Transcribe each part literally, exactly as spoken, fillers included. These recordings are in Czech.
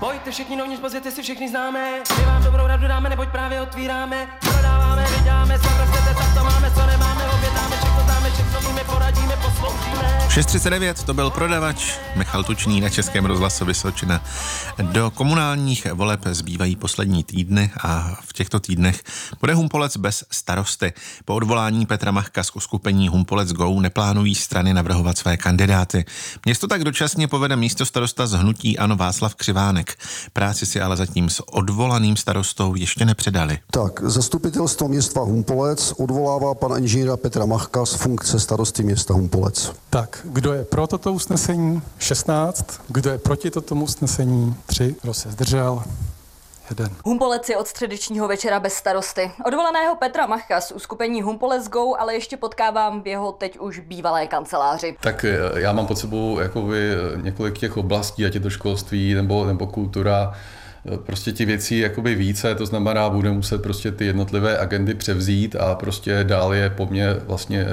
Pojďte všichni novní, pozvěte si všichni známe. My vám dobrou radu dáme, neboť právě otvíráme. Prodáváme, vyděláme, co chcete, tak to máme, co nemáme, objednáme, všechno známe, všechno víme, poradíme, posloužíme. šest třicet devět, to byl Prodavač, Michal Tučný na Českém rozhlasu Vysočina. Do komunálních voleb zbývají poslední týdny a v těchto týdnech bude Humpolec bez starosty. Po odvolání Petra Machka z uskupení Humpolec Go neplánují strany navrhovat své kandidáty. Město tak dočasně povede místostarosta z hnutí ANO Václav Křivánek. Práci si ale zatím s odvolaným starostou ještě nepředali. Tak, zastupitelstvo města Humpolec odvolává pana inženýra Petra Machka z funkce starosty města Humpolec. Tak, kdo je pro toto usnesení? šestnáct. Kdo je proti tomu usnesení? tři. Kdo se zdržel? Jeden. Humpolec je od středečního večera bez starosty. Odvolaného Petra Machka z uskupení Humpolec Go ale ještě potkávám v jeho teď už bývalé kanceláři. Tak já mám pod sebou jakoby několik těch oblastí, ať je to školství nebo, nebo kultura, prostě těch věcí jakoby více, to znamená, bude muset prostě ty jednotlivé agendy převzít a prostě dál je po mně vlastně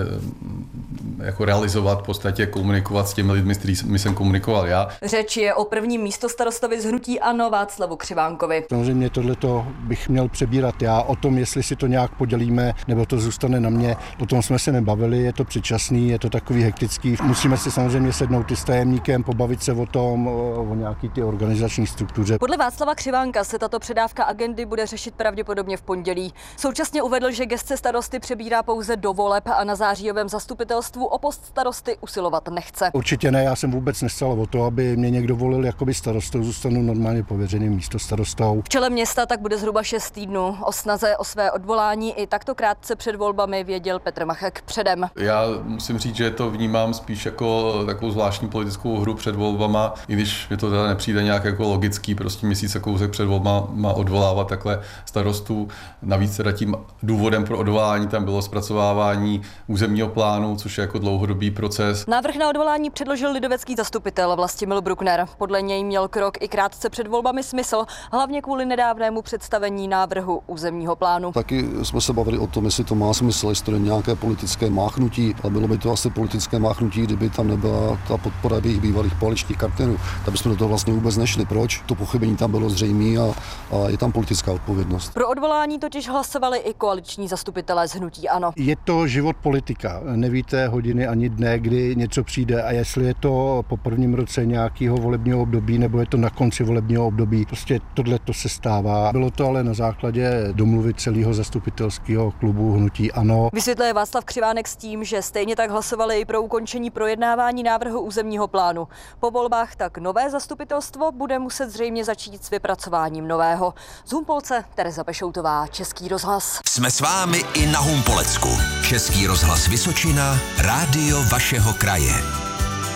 jako realizovat, v podstatě komunikovat s těmi lidmi, s kterými jsem komunikoval já. Řeč je o prvním místostarostovi z hnutí ANO Václavu Křivánkovi. Samozřejmě tohleto bych měl přebírat já. O tom, jestli si to nějak podělíme, nebo to zůstane na mě, o tom jsme se nebavili, je to předčasný, je to takový hektický. Musíme si samozřejmě sednout i s tajemníkem, pobavit se o tom, o nějaký ty organizační struktuře. Podle Václava Křivánka se tato předávka agendy bude řešit pravděpodobně v pondělí. Současně uvedl, že gesce starosty přebírá pouze do voleb a na zářijovém zastupitelstvu o post starosty usilovat nechce. Určitě ne, já jsem vůbec nestál o to, aby mě někdo volil jakoby starostou, zůstanu normálně pověřeným místostarostou. V čele města tak bude zhruba šest týdnů. O snaze o své odvolání i takto krátce před volbami věděl Petr Machek předem. Já musím říct, že to vnímám spíš jako takovou zvláštní politickou hru před volbama, i když mi to teda nepřijde nějak jako logický, prostě měsíc kousek před volbama má odvolávat takhle starostů. Navíc teda tím důvodem pro odvolání tam bylo zpracovávání územního plánu, což je jako dlouhodobý proces. Návrh na odvolání předložil lidovecký zastupitel Vlastimil Bruckner. Podle něj měl krok i krátce před volbami smysl, hlavně kvůli nedávnému představení návrhu územního plánu. Taky jsme se bavili o tom, jestli to má smysl, jestli to je nějaké politické máchnutí, ale bylo by to asi politické máchnutí, kdyby tam nebyla ta podpora jejich bývalých koaličních partnerů. Tak bychom do toho vlastně vůbec nešli. Proč? To pochybení tam bylo zřejmé a, a je tam politická odpovědnost. Pro odvolání totiž hlasovali i koaliční zastupitelé z hnutí ANO. Je to život politika. Nevíte hodiny ani dne, kdy něco přijde a jestli je to po prvním roce nějakého volebního období nebo je to na konci volebního období. Prostě tohle to se stává. Bylo to ale na základě domluvy celého zastupitelského klubu hnutí ANO. Vysvětluje Václav Křivánek s tím, že stejně tak hlasovali i pro ukončení projednávání návrhu územního plánu. Po volbách tak nové zastupitelstvo bude muset zřejmě začít s vypracováním nového. Z Humpolce Tereza Pešoutová, Český rozhlas. Jsme s vámi i na Humpolecku. Český rozhlas Vysočina, rádio vašeho kraje.